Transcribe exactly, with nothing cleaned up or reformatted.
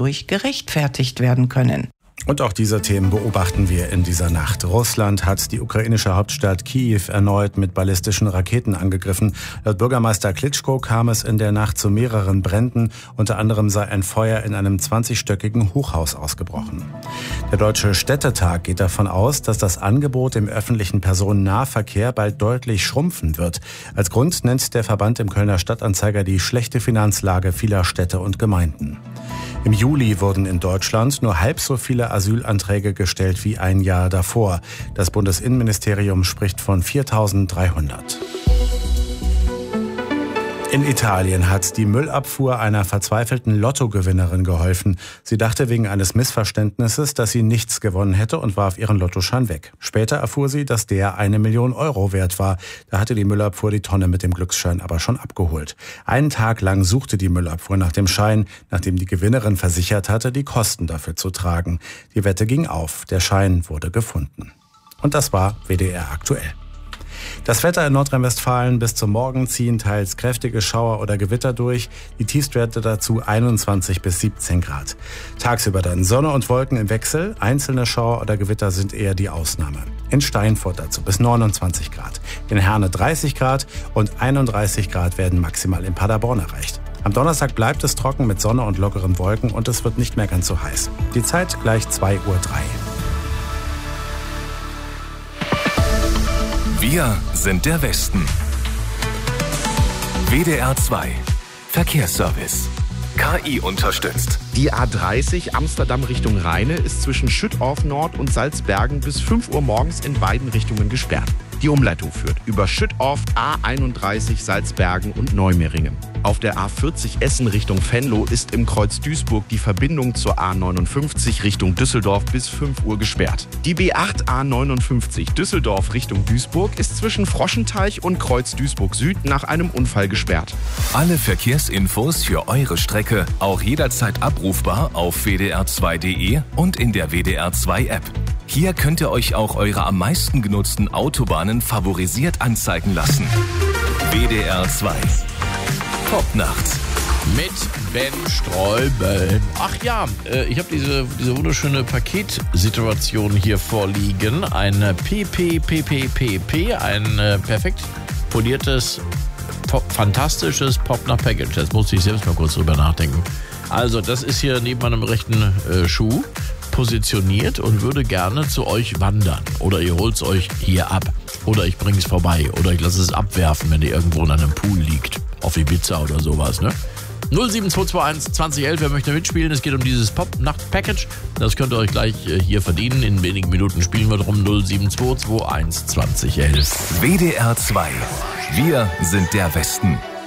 dadurch gerechtfertigt werden können. Und auch diese Themen beobachten wir in dieser Nacht. Russland hat die ukrainische Hauptstadt Kiew erneut mit ballistischen Raketen angegriffen. Laut Bürgermeister Klitschko kam es in der Nacht zu mehreren Bränden. Unter anderem sei ein Feuer in einem zwanzigstöckigen Hochhaus ausgebrochen. Der Deutsche Städtetag geht davon aus, dass das Angebot im öffentlichen Personennahverkehr bald deutlich schrumpfen wird. Als Grund nennt der Verband im Kölner Stadtanzeiger die schlechte Finanzlage vieler Städte und Gemeinden. Im Juli wurden in Deutschland nur halb so viele Asylanträge gestellt wie ein Jahr davor. Das Bundesinnenministerium spricht von viertausenddreihundert. In Italien hat die Müllabfuhr einer verzweifelten Lottogewinnerin geholfen. Sie dachte wegen eines Missverständnisses, dass sie nichts gewonnen hätte und warf ihren Lottoschein weg. Später erfuhr sie, dass der eine Million Euro wert war. Da hatte die Müllabfuhr die Tonne mit dem Glücksschein aber schon abgeholt. Einen Tag lang suchte die Müllabfuhr nach dem Schein, nachdem die Gewinnerin versichert hatte, die Kosten dafür zu tragen. Die Wette ging auf. Der Schein wurde gefunden. Und das war W D R aktuell. Das Wetter in Nordrhein-Westfalen: bis zum Morgen ziehen teils kräftige Schauer oder Gewitter durch. Die Tiefstwerte dazu einundzwanzig bis siebzehn Grad. Tagsüber dann Sonne und Wolken im Wechsel. Einzelne Schauer oder Gewitter sind eher die Ausnahme. In Steinfurt dazu bis neunundzwanzig Grad. In Herne dreißig Grad und einunddreißig Grad werden maximal in Paderborn erreicht. Am Donnerstag bleibt es trocken mit Sonne und lockeren Wolken und es wird nicht mehr ganz so heiß. Die Zeit gleich zwei Uhr drei. Wir sind der Westen. W D R zwei Verkehrsservice. K I unterstützt. Die A dreißig Amsterdam Richtung Rheine ist zwischen Schüttorf Nord und Salzbergen bis fünf Uhr morgens in beiden Richtungen gesperrt. Die Umleitung führt über Schüttorf, A einunddreißig, Salzbergen und Neumeringen. Auf der A vierzig Essen Richtung Venlo ist im Kreuz Duisburg die Verbindung zur A neunundfünfzig Richtung Düsseldorf bis fünf Uhr gesperrt. Die B acht A neunundfünfzig Düsseldorf Richtung Duisburg ist zwischen Froschenteich und Kreuz Duisburg Süd nach einem Unfall gesperrt. Alle Verkehrsinfos für eure Strecke auch jederzeit abrufbar auf w d r zwei punkt d e und in der W D R zwei App. Hier könnt ihr euch auch eure am meisten genutzten Autobahnen favorisiert anzeigen lassen. W D R zwei Popnacht mit Ben Streubel. Ach ja, ich habe diese, diese wunderschöne Paketsituation hier vorliegen. Ein P P P P P P, ein perfekt poliertes, pop, fantastisches Popnacht-Package. Jetzt musste ich selbst mal kurz drüber nachdenken. Also, das ist hier neben meinem rechten äh, Schuh positioniert und würde gerne zu euch wandern. Oder ihr holt es euch hier ab. Oder ich bringe es vorbei. Oder ich lasse es abwerfen, wenn ihr irgendwo in einem Pool liegt. Auf Ibiza oder sowas, ne? null sieben zwei zwei eins zwanzig elf, wer möchte mitspielen? Es geht um dieses Pop-Nacht-Package. Das könnt ihr euch gleich äh, hier verdienen. In wenigen Minuten spielen wir drum. null sieben zwei zwei eins zwanzig elf. W D R zwei. Wir sind der Westen.